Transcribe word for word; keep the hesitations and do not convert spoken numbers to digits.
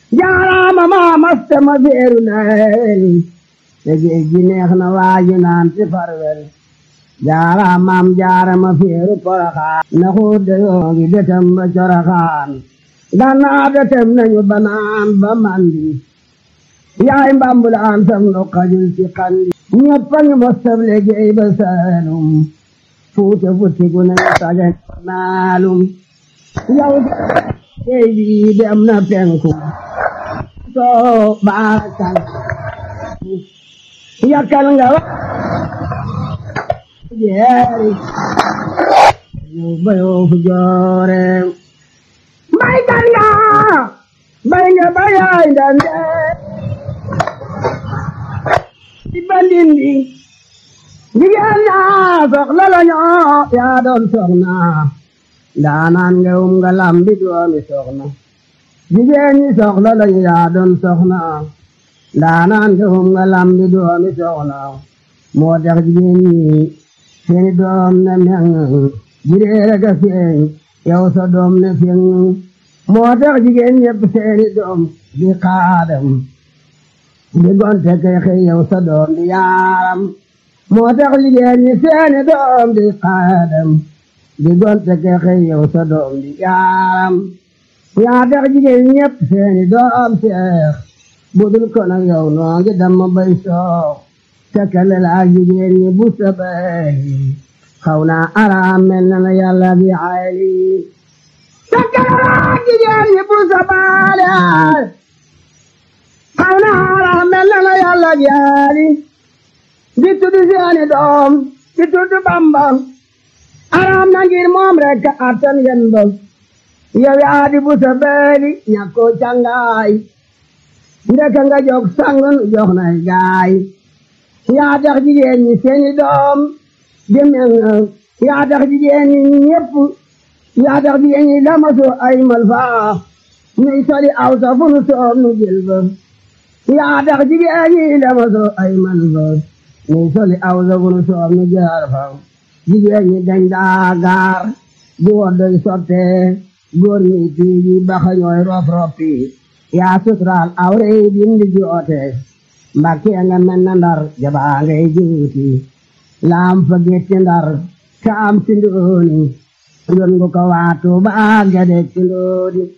jaaraama maa maste ma feeru neel te géej gi neex na waaji naan ci farwel jaaraamaam jaarama feeru poroxaan na xuut de yoogi detem ba coroxaan gannaaw detem nañu banaan ba mandi yaay mbambulaan sam nu xajul ci xandi ñëpp a ngi mostab liggéey ba saalum fuute futtiku nañu sagen naalum yow géej gi dem na penku soo baakal yakkal nga wa jeeri yow bayoo fu joore mbay kan nga mbay nga bayaay ndande di bandindi jigéen ñaa soxla la ñoo yaa doon soxna ndaanaan nga um nga lambi doomi soxna jigéen ñi soxla la ñu yaa doon soxna ndaanaan nga um nga lambi doomi soxna moo tax jigéen ñi seeni doom ne meŋ jireere ga feeñ yow sa doom ne feeñ moo tax jigéen ñépp seeni doom di xaadam di gonte kay xëy yow sa doom di yaaram moo tax jigéen ñi seeni doom di xaadam di gonte kay xëy yow sa doom di yaaram yaa tax jigéen ñépp seeni doom seex budul ko nag yow noo ngi dama bay soox tekkale la ak jigéen ñi bu sabali xaw naa araam mel na la yàlla bi ayli tekkale la ak jigéen ñi bu sabali xaw naa araam mel na la yàlla bi ayli di tudd seeni doom di tudd Bamba araam na ngir moom rek attan yen ba yow yaa di bu sabali ñàkkoo cangaay ndeka nga jog sangun jox nay gaay yaa tax jigéen ñi seeni doom di meŋ yaa tax jigéen ñi ñépp yaa tax jigéen ñi lamasu ay malfaa nuy soli aw sa fu nu soob nu jël ba yaa tax jigéen ñi lamasu ay malfaa nuy soli aw sa fu nu soob nu jaar fa jigéen ñi dañ daa gaar di woddoy sotte góor ñi tiiji baxa ñooy rof roppi yaa suturaal aw rey dindi joote Mbàkke nga mel na Ndar jabaa ngay juuti laam fa gétti Ndar kaam ci ndooni yoon ngu ko waatu baa gade ci ndooni